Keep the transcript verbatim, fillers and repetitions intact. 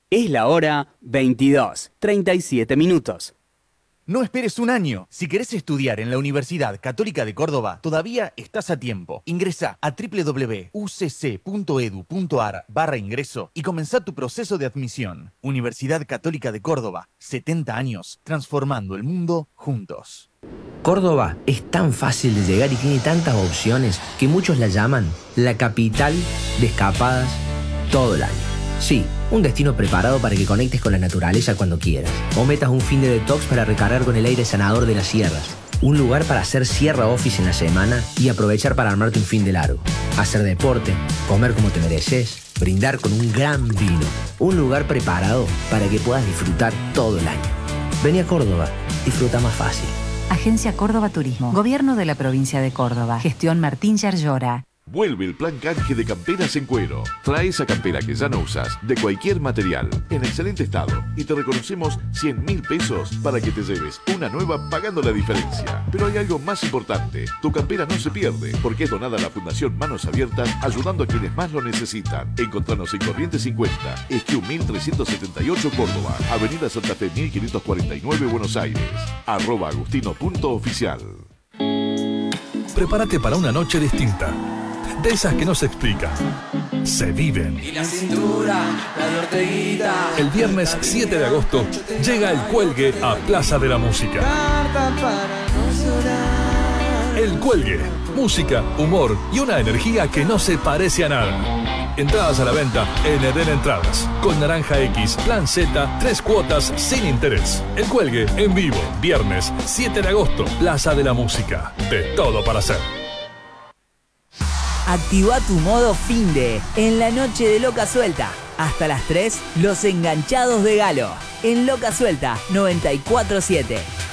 Es la hora veintidós, treinta y siete minutos. No esperes un año. Si querés estudiar en la Universidad Católica de Córdoba, todavía estás a tiempo. Ingresa a doble u doble u doble u punto u c c punto e d u punto a r barra ingreso y comenzá tu proceso de admisión. Universidad Católica de Córdoba, setenta años, transformando el mundo juntos. Córdoba es tan fácil de llegar y tiene tantas opciones que muchos la llaman la capital de escapadas todo el año. Sí, un destino preparado para que conectes con la naturaleza cuando quieras. O metas un fin de detox para recargar con el aire sanador de las sierras. Un lugar para hacer sierra office en la semana y aprovechar para armarte un fin de largo. Hacer deporte, comer como te mereces, brindar con un gran vino. Un lugar preparado para que puedas disfrutar todo el año. Vení a Córdoba, disfruta más fácil. Agencia Córdoba Turismo. Gobierno de la provincia de Córdoba. Gestión Martín Yarlora. Vuelve el plan canje de camperas en cuero. Trae esa campera que ya no usas, de cualquier material, en excelente estado, y te reconocemos cien mil pesos para que te lleves una nueva pagando la diferencia. Pero hay algo más importante. Tu campera no se pierde, porque es donada a la Fundación Manos Abiertas, ayudando a quienes más lo necesitan. Encontranos en Corrientes cincuenta, Esquiú mil trescientos setenta y ocho Córdoba, Avenida Santa Fe mil quinientos cuarenta y nueve Buenos Aires, arroba agustino punto oficial. Prepárate para una noche distinta. De esas que no se explican, se viven. Y la cintura, la de Orteguita. El viernes siete de agosto llega El Cuelgue a Plaza de la Música. El Cuelgue, música, humor y una energía que no se parece a nada. Entradas a la venta en Eden Entradas. Con Naranja X, Plan Z, tres cuotas sin interés. El Cuelgue en vivo, viernes siete de agosto, Plaza de la Música. De todo para hacer. Activa tu modo finde en la noche de Loca Suelta. Hasta las tres, los enganchados de Galo. En Loca Suelta noventa y cuatro siete.